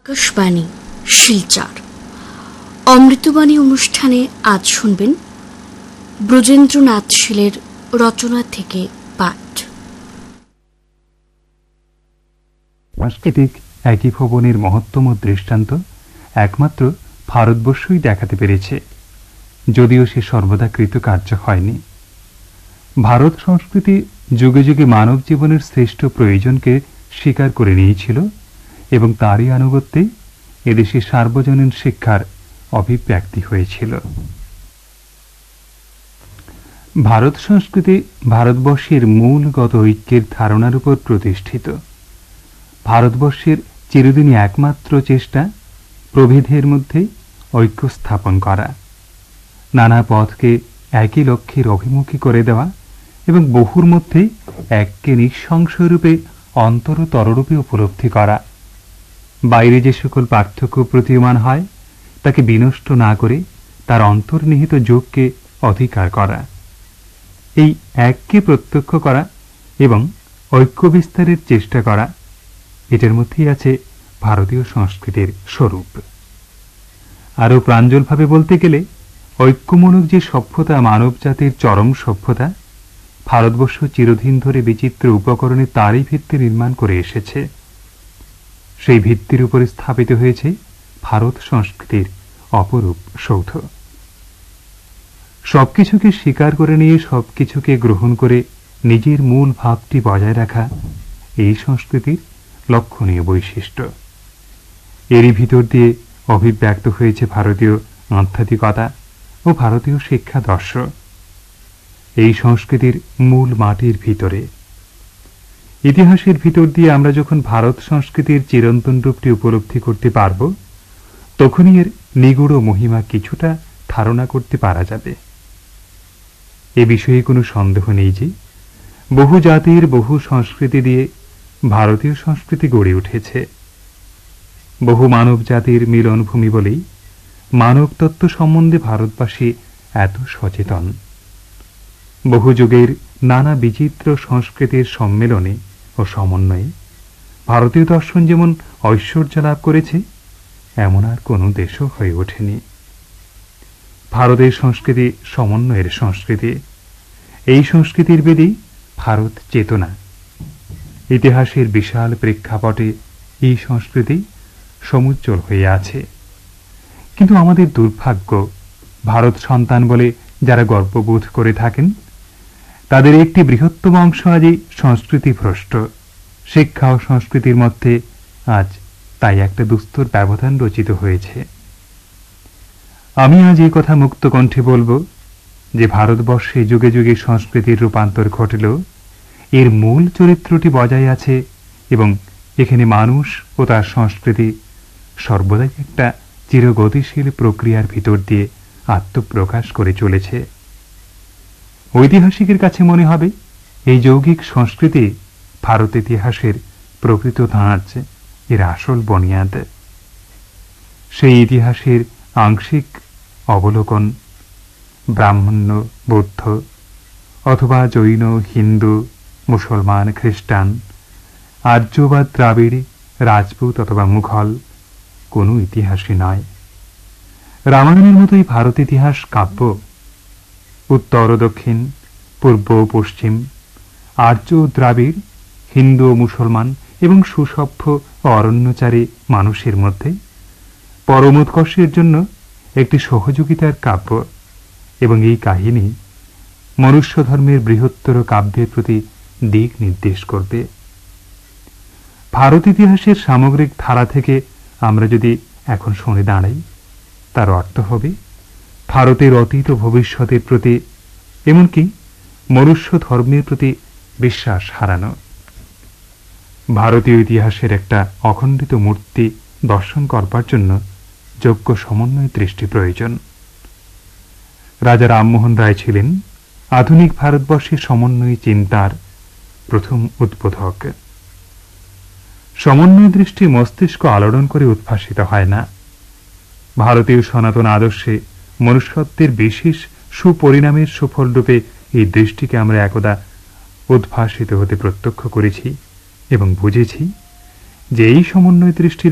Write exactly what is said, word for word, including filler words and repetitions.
আকাশবাণী শিলচর অমৃতবাণী অনুষ্ঠানে আজ শুনবেন ব্রজেন্দ্রনাথ শীলের রচনা থেকে পাঠ। সাংস্কৃতিক একীভবনের মহত্তম দৃষ্টান্ত একমাত্র ভারতবর্ষই দেখাতে পেরেছে, যদিও সে সর্বদা কৃতকার্য হয়নি। ভারত সংস্কৃতি যুগে যুগে মানব জীবনের শ্রেষ্ঠ প্রয়োজনকে স্বীকার করে নিয়েছিল এবং তারই আনুগত্যে এদেশে সার্বজনীন শিক্ষার অভিব্যক্তি হয়েছিল। ভারত সংস্কৃতি ভারতবর্ষের মূলগত ঐক্যের ধারণার উপর প্রতিষ্ঠিত। ভারতবর্ষের চিরদিনই একমাত্র চেষ্টা প্রভেদের মধ্যে ঐক্য স্থাপন করা, নানা পথকে একই লক্ষ্যের অভিমুখী করে দেওয়া এবং বহুর মধ্যে এককে নিঃসংশয়রূপে অন্তরতররূপে উপলব্ধি করা। বাইরে যে সকল পার্থক্য প্রতীয়মান হয় তাকে বিনষ্ট না করে তার অন্তর্নিহিত যোগকে অধিকার করা, এই এককে প্রত্যক্ষ করা এবং ঐক্য বিস্তারের চেষ্টা করা, এটার মধ্যেই আছে ভারতীয় সংস্কৃতির স্বরূপ। আরও প্রাঞ্জলভাবে বলতে গেলে ঐক্যমূলক যে সভ্যতা মানব জাতির চরম সভ্যতা, ভারতবর্ষ চিরদিন ধরে বিচিত্র উপকরণে তারই ভিত্তি নির্মাণ করে এসেছে। সেই ভিত্তির উপরে স্থাপিত হয়েছে ভারত সংস্কৃতির অপরূপ সৌধ। সবকিছুকে স্বীকার করে নিয়ে সবকিছুকে গ্রহণ করে নিজের মূল ভাবটি বজায় রাখা এই সংস্কৃতির লক্ষণীয় বৈশিষ্ট্য। এরই ভিতর দিয়ে অভিব্যক্ত হয়েছে ভারতীয় আধ্যাত্মিকতা ও ভারতীয় শিক্ষাদর্শ। এই সংস্কৃতির মূল মাটির ভিতরে ইতিহাসের ভিতর দিয়ে আমরা যখন ভারত সংস্কৃতির চিরন্তন রূপটি উপলব্ধি করতে পারব, তখনই এর নিগূঢ় মহিমা কিছুটা ধারণা করতে পারা যাবে। এ বিষয়ে কোনো সন্দেহ নেই যে বহু জাতির বহু সংস্কৃতি দিয়ে ভারতীয় সংস্কৃতি গড়ে উঠেছে। বহু মানব জাতির মিলনভূমি বলেই মানব তত্ত্ব সম্বন্ধে ভারতবাসী এত সচেতন। বহু যুগের নানা বিচিত্র সংস্কৃতির সম্মেলনে ও সমন্বয়ে ভারতীয় দর্শন যেমন ঐশ্বর্য লাভ করেছে, এমন আর কোনো দেশও হয়ে ওঠেনি। ভারতের সংস্কৃতি সমন্বয়ের সংস্কৃতি। এই সংস্কৃতির বেদী ভারত চেতনা। ইতিহাসের বিশাল প্রেক্ষাপটে এই সংস্কৃতি সমুজ্জ্বল হয়ে আছে। কিন্তু আমাদের দুর্ভাগ্য, ভারত সন্তান বলে যারা গর্ববোধ করে থাকেন, তাদের একটি বৃহত্তম অংশ আজই সংস্কৃতি ভ্রষ্ট। শিক্ষা ও সংস্কৃতির মধ্যে আজ তাই একটা দুস্তর ব্যবধান রচিত হয়েছে। আমি আজ এই কথা মুক্ত কণ্ঠে বলবো যে ভারতবর্ষে যুগে যুগে সংস্কৃতির রূপান্তর ঘটলেও এর মূল চরিত্রটি বজায় আছে এবং এখানে মানুষ ও তার সংস্কৃতি সর্বদাই একটা চিরগতিশীল প্রক্রিয়ার ভিতর দিয়ে আত্মপ্রকাশ করে চলেছে। ঐতিহাসিকের কাছে মনে হবে এই যৌগিক সংস্কৃতি ভারত ইতিহাসের প্রকৃত ধাঁচ, এর আসল বুনিয়াদ। সেই ইতিহাসের আংশিক অবলোকন ব্রাহ্মণ্য, বৌদ্ধ অথবা জৈন, হিন্দু, মুসলমান, খ্রিস্টান, আর্য বা দ্রাবিড়, রাজপুত অথবা মুঘল কোনো ইতিহাসই নয়। রামায়ণের মতোই ভারত ইতিহাস কাব্য। উত্তর ও দক্ষিণ, পূর্ব ও পশ্চিম, আর্য ও দ্রাবিড়, হিন্দু ও মুসলমান এবং সুসভ্য ও অরণ্যচারী মানুষের মধ্যে পরমোৎকর্ষের জন্য একটি সহযোগিতার কাব্য এবং এই কাহিনী মনুষ্য ধর্মের বৃহত্তর কাব্যের প্রতি দিক নির্দেশ করবে। ভারত ইতিহাসের সামগ্রিক ধারা থেকে আমরা যদি এখন শুনে দাঁড়াই, তার অর্থ হবে ভারতের অতীত ও ভবিষ্যতের প্রতি, এমনকি মনুষ্য ধর্মের প্রতি বিশ্বাস হারানো। ভারতীয় ইতিহাসের একটা অখণ্ডিত মূর্তি দর্শন করবার জন্য যোগ্য সমন্বয় দৃষ্টি প্রয়োজন। রাজা রামমোহন রায় ছিলেন আধুনিক ভারতবর্ষের সমন্বয় চিন্তার প্রথম উদ্বোধক। সমন্বয় দৃষ্টি মস্তিষ্ক আলোড়ন করে উদ্ভাসিত হয় না। ভারতীয় সনাতন আদর্শে মনুষ্যত্বের বিশেষ সুপরিণামের সুফলরূপে এই দৃষ্টিকে আমরা একদা উদ্ভাসিত হতে প্রত্যক্ষ করেছি এবং বুঝেছি যে এই সমন্বয় দৃষ্টির